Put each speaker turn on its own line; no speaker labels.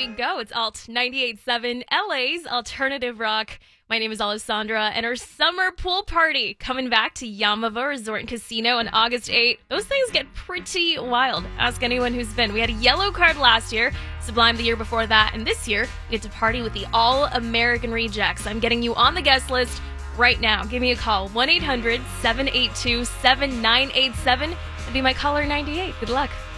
we go. It's Alt 98.7, LA's alternative rock. My name is Alessandra, and our summer pool party coming back to Yamava Resort and Casino on August 8th. Those things get pretty wild. Ask anyone who's been. We had a yellow card last year, Sublime the year before that, and this year we get to party with the All-American Rejects. I'm getting you on the guest list right now. Give me a call, 1-800-782-7987, and be my caller 98. Good luck.